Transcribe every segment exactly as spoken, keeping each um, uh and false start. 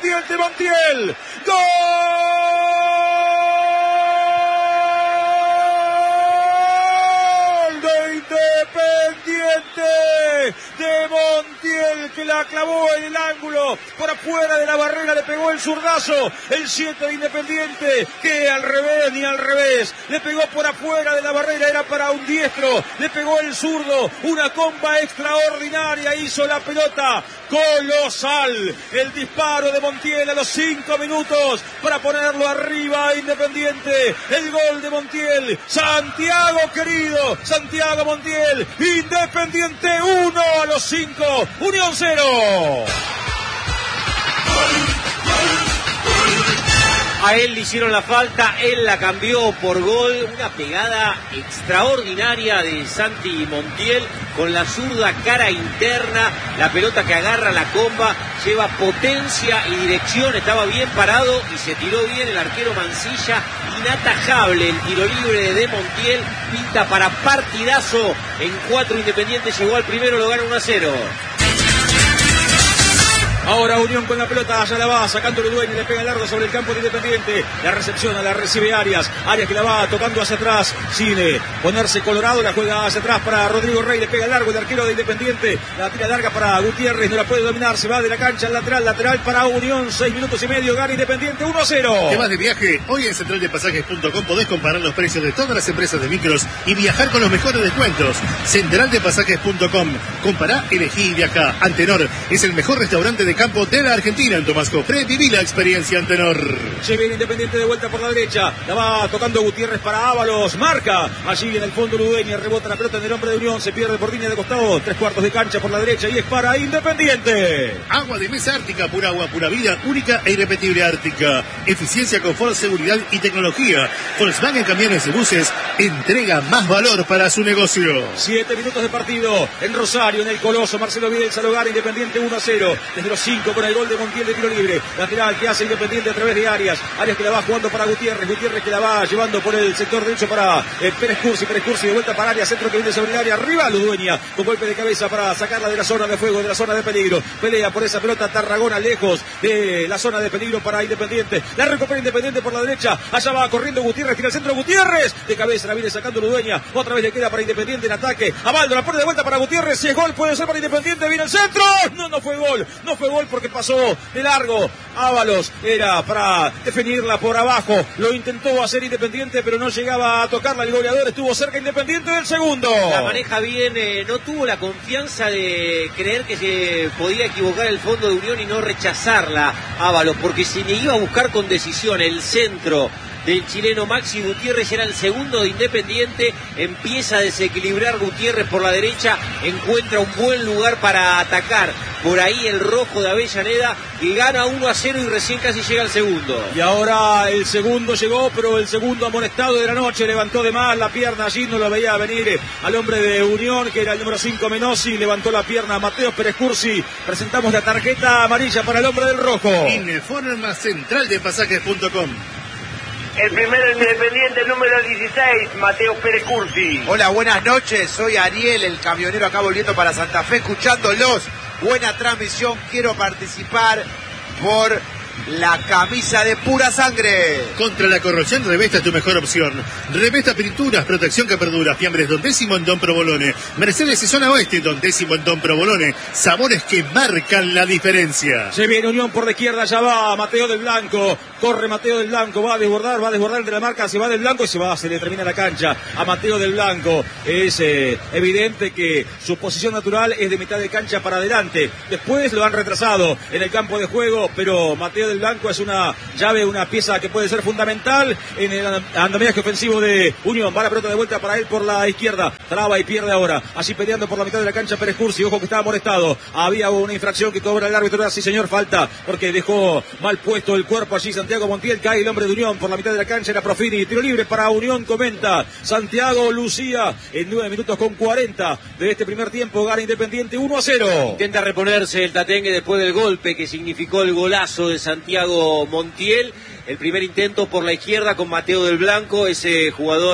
Independiente, Montiel. ¡Gol de Independiente! De Montiel, que la clavó en el ángulo, por afuera de la barrera, le pegó el zurdazo, el siete de Independiente, que al revés ni al revés, le pegó por afuera de la barrera, era para un diestro, le pegó el zurdo, una comba extraordinaria, hizo la pelota colosal, el disparo de Montiel a los cinco minutos, para ponerlo arriba a Independiente, el gol de Montiel, Santiago querido, Santiago Montiel, Independiente uno a los cinco, Unión cero. A él le hicieron la falta, él la cambió por gol, una pegada extraordinaria de Santi Montiel con la zurda cara interna, la pelota que agarra la comba, lleva potencia y dirección, estaba bien parado y se tiró bien el arquero Mancilla, inatajable el tiro libre de Montiel, pinta para partidazo, en cuatro Independiente llegó al primero, lo gana uno a cero. Ahora Unión con la pelota, allá la va, sacando el dueño, le pega largo sobre el campo de Independiente, la recepciona, la recibe Arias, Arias que la va tocando hacia atrás, sin ponerse colorado, la juega hacia atrás para Rodrigo Rey, le pega largo el arquero de Independiente, la tira larga para Gutiérrez, no la puede dominar, se va de la cancha al lateral, lateral para Unión, seis minutos y medio, gana Independiente uno a cero. ¿Te vas de viaje? Hoy en central de pasajes punto com podés comparar los precios de todas las empresas de micros y viajar con los mejores descuentos. central de pasajes punto com, compará, elegí y viajá. Antenor es el mejor restaurante de campo de la Argentina en Tomás Cofré. Viví la experiencia Antenor. Se viene Independiente de vuelta por la derecha, la va tocando Gutiérrez para Ábalos, marca allí en el fondo Ludueña, rebota la pelota en el hombre de Unión, se pierde por línea de costado, tres cuartos de cancha por la derecha y es para Independiente. Agua de mesa Ártica, pura agua, pura vida, única e irrepetible Ártica. Eficiencia, confort, seguridad y tecnología. Volkswagen Camiones y Buses entrega más valor para su negocio. Siete minutos de partido en Rosario, en el Coloso, Marcelo Bielsa lo gana Independiente uno a cero, desde los cinco con el gol de Montiel de tiro libre, lateral que hace Independiente a través de Arias, Arias que la va jugando para Gutiérrez, Gutiérrez que la va llevando por el sector derecho para eh, Pérez Cursi, Pérez Cursi de vuelta para Arias, centro que viene sobre el área, arriba Ludueña, con golpe de cabeza para sacarla de la zona de fuego, de la zona de peligro, pelea por esa pelota Tarragona lejos de la zona de peligro para Independiente, la recupera Independiente por la derecha, allá va corriendo Gutiérrez, tira el centro Gutiérrez, de cabeza la viene sacando Ludueña, otra vez le queda para Independiente en ataque, Abaldo la pone de vuelta para Gutiérrez, si es gol puede ser para Independiente, viene el centro, no, no fue gol, no fue gol porque pasó de largo, Ábalos era para definirla por abajo, lo intentó hacer Independiente pero no llegaba a tocarla, el goleador estuvo cerca Independiente del segundo. La maneja bien, eh, no tuvo la confianza de creer que se podía equivocar el fondo de Unión y no rechazarla Ábalos, porque si le iba a buscar con decisión el centro del chileno Maxi Gutiérrez, era el segundo de Independiente, empieza a desequilibrar Gutiérrez por la derecha, encuentra un buen lugar para atacar, por ahí el rojo de Avellaneda, que gana uno a cero y recién casi llega al segundo. Y ahora el segundo llegó, pero el segundo amonestado de la noche, levantó de más la pierna, allí no lo veía venir al hombre de Unión, que era el número cinco Menossi, levantó la pierna Mateo Pérez Cursi, presentamos la tarjeta amarilla para el hombre del rojo. Informa central de pasajes punto com. El primero Independiente, número dieciséis, Mateo Pérez Cursi. Hola, buenas noches, soy Ariel, el camionero acá volviendo para Santa Fe, escuchándolos. Buena transmisión, quiero participar por la camisa de pura sangre. Contra la corrosión, Revesta es tu mejor opción. Revesta Pinturas, protección que perdura. Fiambres Don Décimo en Don Provolone. Mercedes y Zona Oeste, Don Décimo en Don Provolone. Sabores que marcan la diferencia. Se viene Unión por la izquierda, ya va Mateo del Blanco. Corre Mateo del Blanco, va a desbordar, va a desbordar de la marca, se va del Blanco y se va, se le termina la cancha a Mateo del Blanco. Es eh, evidente que su posición natural es de mitad de cancha para adelante. Después lo han retrasado en el campo de juego, pero Mateo del Blanco es una llave, una pieza que puede ser fundamental en el andamiaje ofensivo de Unión. Va la pelota de vuelta para él por la izquierda, traba y pierde ahora, allí peleando por la mitad de la cancha Pérez Cursi, ojo que estaba molestado, había una infracción que cobra el árbitro, sí señor, falta, porque dejó mal puesto el cuerpo allí Santiago Montiel, cae el hombre de Unión por la mitad de la cancha, era Profini, tiro libre para Unión, comenta Santiago Lucía, en nueve minutos con cuarenta de este primer tiempo, gana Independiente uno a cero. Intenta reponerse el Tatengue después del golpe que significó el golazo de Santiago Montiel. El primer intento por la izquierda con Mateo del Blanco, ese jugador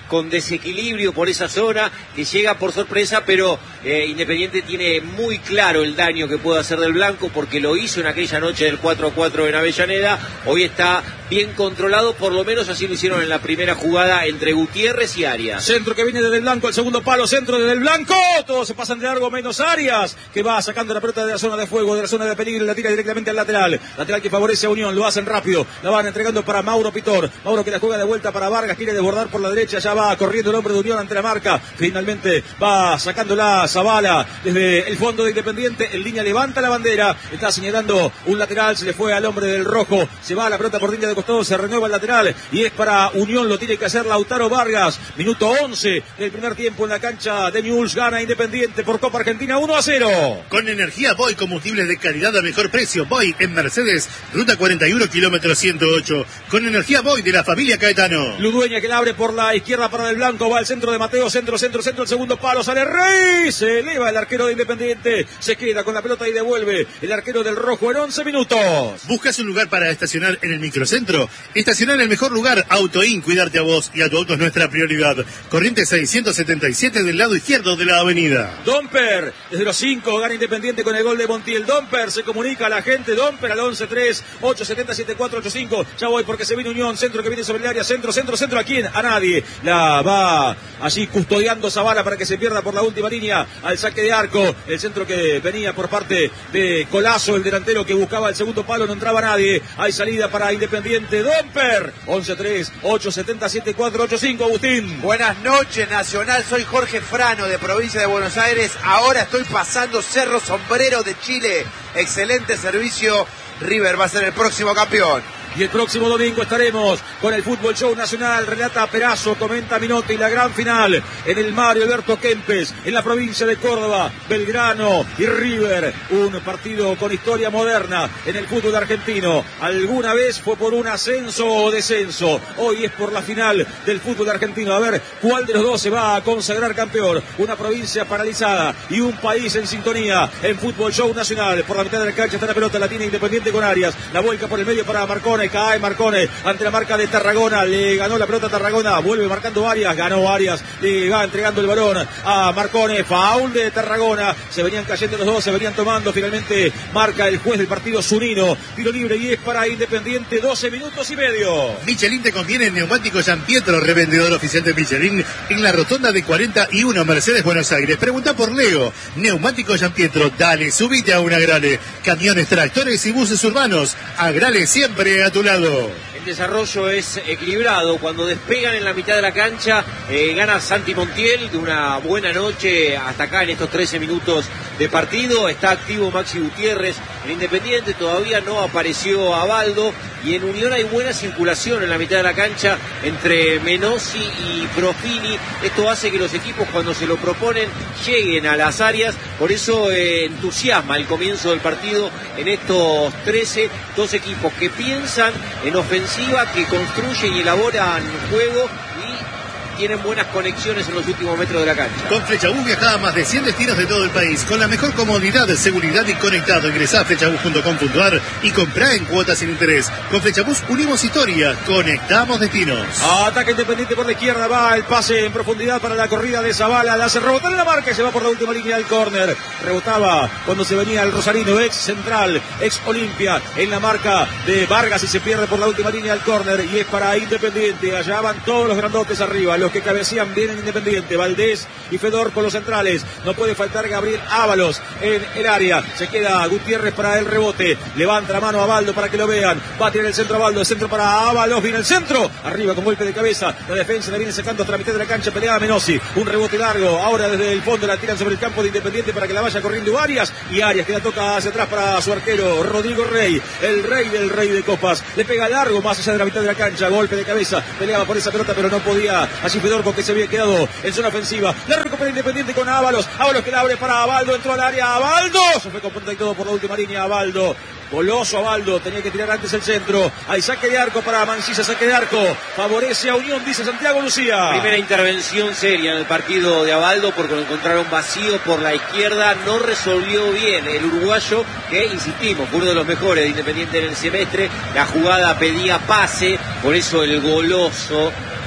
con desequilibrio por esa zona, que llega por sorpresa, pero eh, Independiente tiene muy claro el daño que puede hacer del blanco, porque lo hizo en aquella noche del cuatro a cuatro en Avellaneda. Hoy está bien controlado, por lo menos así lo hicieron en la primera jugada entre Gutiérrez y Arias. Centro que viene desde el blanco, el segundo palo, centro desde el blanco, todos se pasan de largo menos Arias, que va sacando la pelota de la zona de fuego, de la zona de peligro, y la tira directamente al lateral, lateral que favorece a Unión, lo hacen rápido, la van entregando para Mauro Pitor, Mauro que la juega de vuelta para Vargas, quiere desbordar por la derecha, ya va corriendo el hombre de Unión ante la marca, finalmente va sacándola Zavala desde el fondo de Independiente, en línea levanta la bandera, está señalando un lateral, se le fue al hombre del rojo, se va la pelota por línea de costado, se renueva el lateral y es para Unión, lo tiene que hacer Lautaro Vargas. Minuto once del primer tiempo en la cancha de Newell's, gana Independiente por Copa Argentina uno a cero. Con energía Boy, combustibles de calidad a mejor precio. Boy en Mercedes, ruta cuarenta y uno, kilómetro ciento ocho. Con energía Boy de la familia Caetano. Ludueña que la abre por la izquierda para el blanco, va al centro de Mateo, centro, centro, centro, el segundo palo, sale Rey, se eleva el arquero de Independiente, se queda con la pelota y devuelve el arquero del rojo en once minutos. ¿Buscas un lugar para estacionar en el microcentro? Estacionar en el mejor lugar, Autoin, cuidarte a vos y a tu auto es nuestra prioridad. Corrientes seiscientos setenta y siete del lado izquierdo de la avenida. Domper, desde los cinco, gana Independiente con el gol de Montiel. Domper se comunica a la gente, Domper al once tres, ocho siete cero, siete cuatro ocho cinco. Ya voy porque se viene Unión, centro que viene sobre el área, centro, centro, centro. ¿A quién? A nadie. La va allí custodiando Zavala para que se pierda por la última línea al saque de arco. El centro que venía por parte de Colazo, el delantero que buscaba el segundo palo, no entraba nadie. Hay salida para Independiente. Domper, once tres, ocho siete cero, siete cuatro ocho cinco. Agustín. Buenas noches, Nacional. Soy Jorge Frano, de provincia de Buenos Aires. Ahora estoy pasando Cerro Sombrero de Chile. Excelente servicio. River va a ser el próximo campeón. Y el próximo domingo estaremos con el Fútbol Show Nacional. Relata Perazo, comenta Minotti, la gran final en el Mario Alberto Kempes, en la provincia de Córdoba, Belgrano y River. Un partido con historia moderna en el fútbol argentino. Alguna vez fue por un ascenso o descenso. Hoy es por la final del fútbol argentino. A ver cuál de los dos se va a consagrar campeón. Una provincia paralizada y un país en sintonía en Fútbol Show Nacional. Por la mitad de la cancha está la pelota, la tiene Independiente con Arias. La vuelca por el medio para Marcone. Cae Marcone ante la marca de Tarragona, le ganó la pelota a Tarragona, vuelve marcando Arias, ganó Arias, le va entregando el balón a Marcone, faul de Tarragona, se venían cayendo los dos, se venían tomando, finalmente marca el juez del partido Zunino, tiro libre y es para Independiente, doce minutos y medio. Michelin te conviene en Neumático Gianpietro, revendedor oficial de Michelin, en la rotonda de cuarenta y uno Mercedes, Buenos Aires. Pregunta por Leo. Neumático Gianpietro, dale, subite a una Agrale. Camiones, tractores y buses urbanos, Agrale siempre a tu lado. El desarrollo es equilibrado. Cuando despegan en la mitad de la cancha, eh, gana Santi Montiel de una buena noche hasta acá en estos trece minutos de partido. Está activo Maxi Gutiérrez. En Independiente todavía no apareció Abaldo. Y en Unión hay buena circulación en la mitad de la cancha entre Menossi y Profini. Esto hace que los equipos, cuando se lo proponen, lleguen a las áreas. Por eso eh, entusiasma el comienzo del partido en estos trece, dos equipos que piensan en ofensiva, que construyen y elaboran juego y tienen buenas conexiones en los últimos metros de la cancha. Con Flechabús viaja a más de cien destinos de todo el país, con la mejor comodidad, seguridad y conectado. Ingresá a flechabús punto com punto ar y comprá en cuotas sin interés. Con Flechabús unimos historias, conectamos destinos. Ataque Independiente por la izquierda, va el pase en profundidad para la corrida de Zavala, la hace rebotar en la marca y se va por la última línea del córner. Rebotaba cuando se venía el rosarino, ex central, ex Olimpia, en la marca de Vargas y se pierde por la última línea del córner y es para Independiente. Allá van todos los grandotes arriba, los que cabecean bien en Independiente, Valdés y Fedor por los centrales. No puede faltar Gabriel Ábalos en el área. Se queda Gutiérrez para el rebote. Levanta la mano a Baldo para que lo vean. Va a tirar el centro a Baldo. El centro para Ábalos. Viene el centro. Arriba con golpe de cabeza. La defensa la viene sacando hasta la mitad de la cancha. Peleada Menossi. Un rebote largo. Ahora desde el fondo la tiran sobre el campo de Independiente para que la vaya corriendo Arias. Y Arias que la toca hacia atrás para su arquero Rodrigo Rey. El rey del rey de copas. Le pega largo más allá de la mitad de la cancha. Golpe de cabeza. Peleaba por esa pelota pero no podía. Allí Fedor porque se había quedado en zona ofensiva. La recupera Independiente con Ábalos. Ábalos que la abre para Abaldo. Entró al área Abaldo. Se fue con punta y todo por la última línea Abaldo. Goloso Abaldo, tenía que tirar antes el centro. Hay saque de arco para Mancilla, saque de arco. Favorece a Unión, dice Santiago Lucía. Primera intervención seria en el partido de Abaldo porque lo encontraron vacío por la izquierda. No resolvió bien el uruguayo, que insistimos, fue uno de los mejores de Independiente en el semestre. La jugada pedía pase, por eso el goloso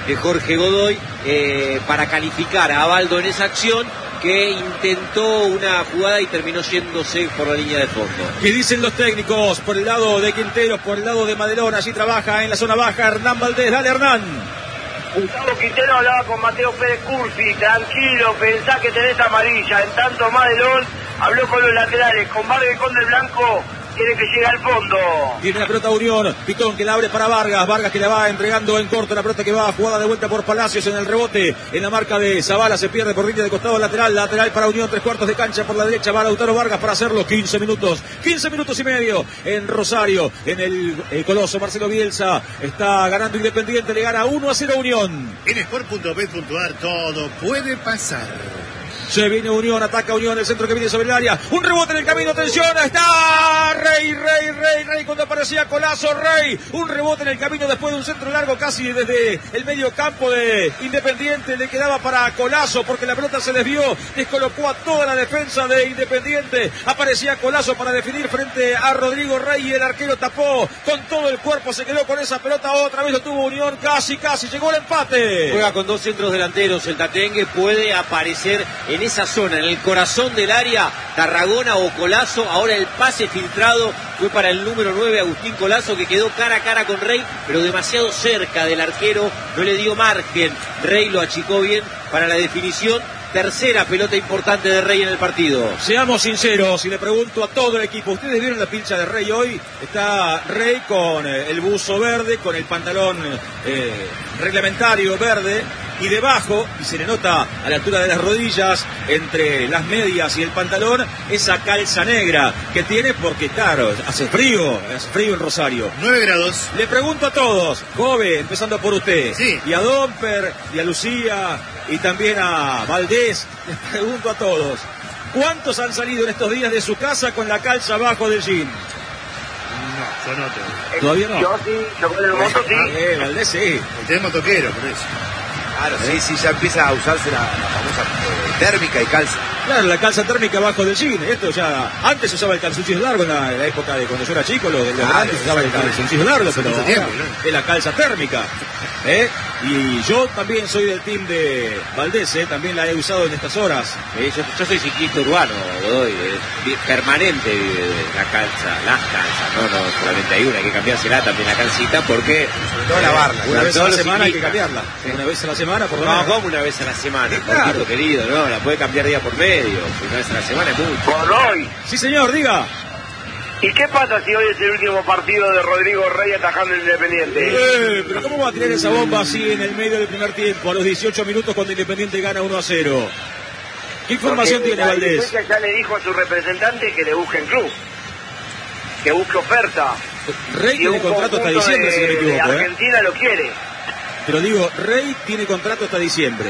de Jorge Godoy eh, para calificar a Baldo en esa acción, que intentó una jugada y terminó yéndose por la línea de fondo. ¿Qué dicen los técnicos? Por el lado de Quinteros, por el lado de Madelón, allí trabaja en la zona baja Hernán Valdés. Dale, Hernán. Gustavo Quintero hablaba con Mateo Pérez Cursi, tranquilo, pensá que tenés amarilla. En tanto Madelón habló con los laterales, con Vargas con del Blanco, quiere que llegue al fondo. Tiene la pelota Unión, Pitón que la abre para Vargas, Vargas que la va entregando en corto, la pelota que va jugada de vuelta por Palacios en el rebote, en la marca de Zavala, se pierde por línea de costado lateral, lateral para Unión, tres cuartos de cancha por la derecha, va Lautaro Vargas para hacerlo, quince minutos, quince minutos y medio en Rosario, en el, el Coloso, Marcelo Bielsa, está ganando Independiente, le gana uno a cero Unión. En sport punto bet punto ar todo puede pasar. Se viene Unión, ataca Unión, el centro que viene sobre el área, un rebote en el camino, atención, está Rey, Rey, Rey, Rey, cuando aparecía Colazo, Rey, un rebote en el camino después de un centro largo casi desde el medio campo de Independiente, le quedaba para Colazo porque la pelota se desvió, descolocó a toda la defensa de Independiente, aparecía Colazo para definir frente a Rodrigo Rey y el arquero tapó con todo el cuerpo, se quedó con esa pelota, otra vez lo tuvo Unión, casi, casi, llegó el empate. Juega con dos centros delanteros, el Tatengue puede aparecer en esa zona, en el corazón del área, Tarragona o Colazo. Ahora el pase filtrado fue para el número nueve, Agustín Colazo, que quedó cara a cara con Rey, pero demasiado cerca del arquero, no le dio margen. Rey lo achicó bien para la definición. Tercera pelota importante de Rey en el partido. Seamos sinceros y le pregunto a todo el equipo, ¿ustedes vieron la pincha de Rey hoy? Está Rey con eh, el buzo verde, con el pantalón eh, reglamentario verde y debajo, y se le nota a la altura de las rodillas, entre las medias y el pantalón, esa calza negra que tiene porque, claro, hace frío, hace frío en Rosario. nueve grados. Le pregunto a todos, Jove, empezando por usted, sí, y a Domper, y a Lucía, y también a Valdés, les pregunto a todos, ¿cuántos han salido en estos días de su casa con la calza abajo del jean? No, yo no tengo. ¿Todavía no? Yo sí, yo con el moto sí. Eh, Valdés sí. Usted es motoquero, por eso. Claro, sí, sí, ya empieza a usarse la, la famosa eh, térmica y calza. Claro, la calza térmica abajo del jean. Esto ya, antes se usaba el calzoncillo largo en la, en la época de cuando yo era chico, los, los Ah, antes se usaba el calzoncillo largo, pero mucho ahora tiempo, ¿no? es la calza térmica. ¿eh? Y yo también soy del team de Valdés, ¿eh? También la he usado en estas horas. Eh, yo, yo soy ciclista urbano, Godoy, es permanente eh, la calza, las calzas, no, no, solamente hay una, hay que cambiársela también la calcita porque... Sobre todo lavarla. Una vez a todos la los semana hay que ciclistas. cambiarla. Una vez a la semana, por lo No, menos. como una vez a la semana, Claro. Jorgito querido, no, la puede cambiar día por medio, una vez a la semana es mucho. Godoy. Sí, señor, diga. ¿Y qué pasa si hoy es el último partido de Rodrigo Rey atajando el Independiente? Eh, pero ¿cómo va a tirar esa bomba así en el medio del primer tiempo, a los dieciocho minutos cuando Independiente gana uno a cero? ¿Qué información Porque tiene la Valdés? dirigencia ya le dijo a su representante que le busque en club, que busque oferta. Rey Y tiene un contrato hasta conjunto diciembre, de, si no me de equivoco. ¿eh? Argentina lo quiere, Pero digo, Rey tiene contrato hasta diciembre.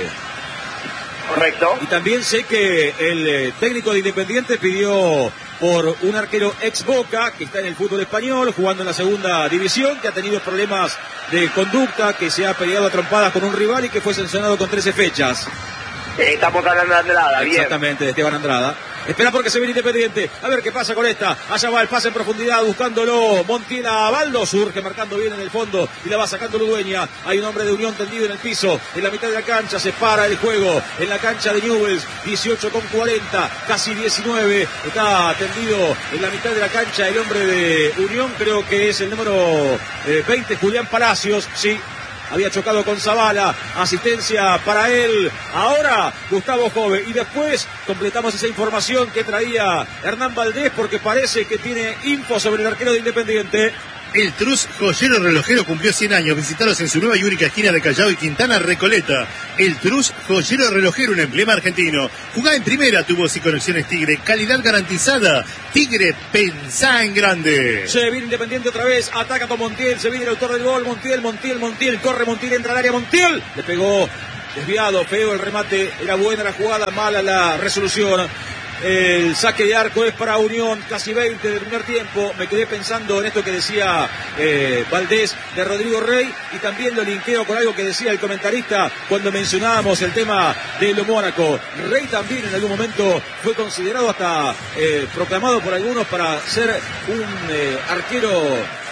correcto. Y también sé que el eh, técnico de Independiente pidió por un arquero ex Boca, que está en el fútbol español, jugando en la segunda división, que ha tenido problemas de conducta, que se ha peleado a trompadas con un rival y que fue sancionado con trece fechas. Eh, estamos hablando de Andrada, bien. Exactamente, de Esteban Andrada. Espera porque se viene Independiente. A ver qué pasa con esta. Allá va el pase en profundidad buscándolo. Montiel a Baldo. Surge marcando bien en el fondo y la va sacando Ludueña. Hay un hombre de Unión tendido en el piso. En la mitad de la cancha se para el juego. En la cancha de Newell's. dieciocho con cuarenta. Casi diecinueve. Está tendido en la mitad de la cancha el hombre de Unión. Creo que es el número eh, veinte, Julián Palacios. Sí. Había chocado con Zavala, asistencia para él, ahora Gustavo Jove, y después completamos esa información que traía Hernán Valdés porque parece que tiene info sobre el arquero de Independiente. El Trus Joyero Relojero cumplió cien años. Visitaros en su nueva y única esquina de Callao y Quintana, Recoleta. El Trus Joyero Relojero, un emblema argentino. Jugá en primera, tu voz y conexiones Tigre. Calidad garantizada. Tigre, pensá en grande. Se viene Independiente otra vez, ataca con Montiel, se viene el autor del gol, Montiel, Montiel, Montiel, corre Montiel, entra al área, Montiel. Le pegó, desviado, feo el remate, era buena la jugada, mala la resolución. El saque de arco es para Unión, casi veinte del primer tiempo. Me quedé pensando en esto que decía eh, Valdés de Rodrigo Rey y también lo linkeo con algo que decía el comentarista cuando mencionábamos el tema de lo Mónaco. Rey también en algún momento fue considerado hasta eh, proclamado por algunos para ser un eh, arquero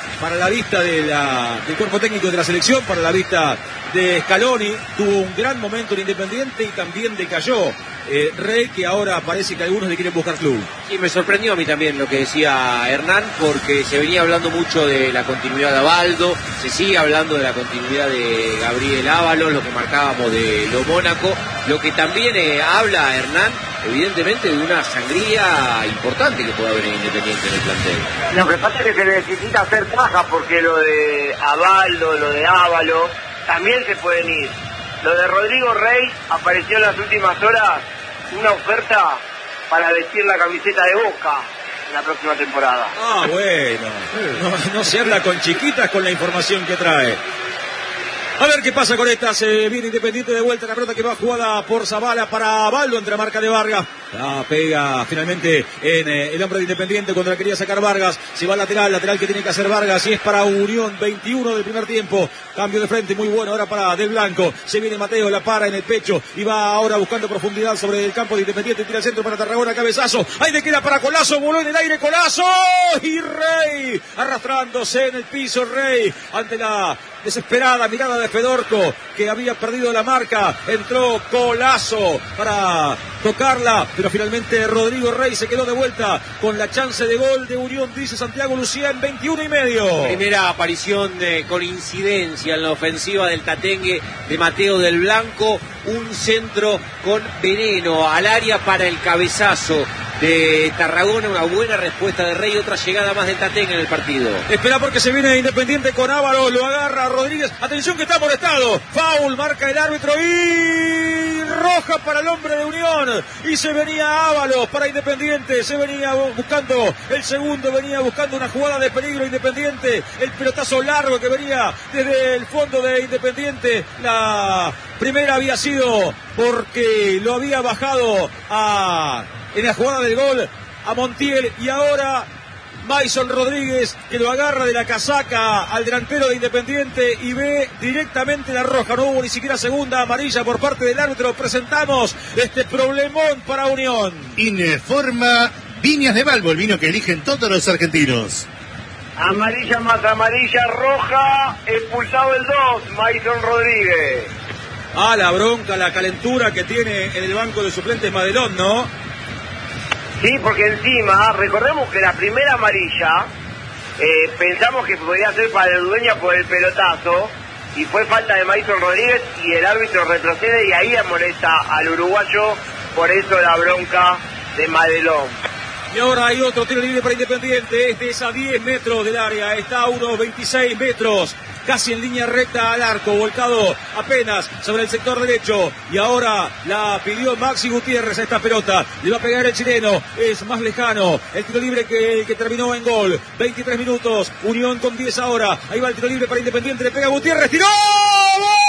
para la vista de la, del cuerpo técnico de la selección, para la vista de Scaloni. Tuvo un gran momento en Independiente y también decayó eh, Rey, que ahora parece que algunos le quieren buscar club. Sí, me sorprendió a mí también lo que decía Hernán, porque se venía hablando mucho de la continuidad de Abaldo, se sigue hablando de la continuidad de Gabriel Ábalos, lo que marcábamos de Lo Mónaco, lo que también eh, habla Hernán, evidentemente, de una sangría importante que puede haber en Independiente en el plantel. Lo que pasa es que se necesita hacer caja, porque lo de Abaldo, lo de Ábalos, también se pueden ir. Lo de Rodrigo Rey apareció en las últimas horas una oferta para vestir la camiseta de Boca en la próxima temporada. Ah, bueno, no, no se habla con chiquitas con la información que trae. A ver qué pasa con esta. Se viene Independiente de vuelta. La pelota que va jugada por Zavala para Baldo entre la marca de Vargas. La pega finalmente en eh, el hombre de Independiente cuando la quería sacar Vargas. Se va al lateral, lateral que tiene que hacer Vargas. Y es para Unión, veintiuno del primer tiempo. Cambio de frente muy bueno ahora para Del Blanco. Se viene Mateo, la para en el pecho. Y va ahora buscando profundidad sobre el campo de Independiente. Tira el centro para Tarragona, cabezazo. Ahí le queda para Colazo. Voló en el aire Colazo. Y Rey arrastrándose en el piso. Rey ante la desesperada mirada de Fedorco, que había perdido la marca. Entró Colazo para tocarla, pero finalmente Rodrigo Rey se quedó de vuelta con la chance de gol de Unión, dice Santiago Lucía, en veintiuno y medio. Primera aparición de, con incidencia en la ofensiva del Tatengue de Mateo Del Blanco. Un centro con veneno al área para el cabezazo de Tarragona. Una buena respuesta de Rey, otra llegada más del Tatengue en el partido. Espera porque se viene Independiente con Ávalos, lo agarra Rodríguez. Atención que está molestado. Foul, marca el árbitro y roja para el hombre de Unión. Y se venía Ávalos para Independiente. Se venía buscando el segundo, venía buscando una jugada de peligro Independiente. El pelotazo largo que venía desde el fondo de Independiente. La primera había sido porque lo había bajado a, en la jugada del gol a Montiel, y ahora Mason Rodríguez, que lo agarra de la casaca al delantero de Independiente y ve directamente la roja. No hubo ni siquiera segunda amarilla por parte del árbitro. Presentamos este problemón para Unión. Informa Viñas de Balbo, el vino que eligen todos los argentinos. Amarilla más amarilla, roja, expulsado el dos, Mason Rodríguez. Ah, la bronca, la calentura que tiene en el banco de suplentes Madelón, ¿no? Sí, porque encima, recordemos que la primera amarilla, eh, pensamos que podría ser para el Dueña por el pelotazo, y fue falta de Mason Rodríguez, y el árbitro retrocede y ahí amonesta al uruguayo, por eso la bronca de Madelón. Y ahora hay otro tiro libre para Independiente. Este es a diez metros del área, está a unos veintiséis metros. Casi en línea recta al arco, volcado apenas sobre el sector derecho. Y ahora la pidió Maxi Gutiérrez a esta pelota. Le va a pegar el chileno, es más lejano. El tiro libre que, que terminó en gol. veintitrés minutos, Unión con diez ahora. Ahí va el tiro libre para Independiente, le pega Gutiérrez, tiró.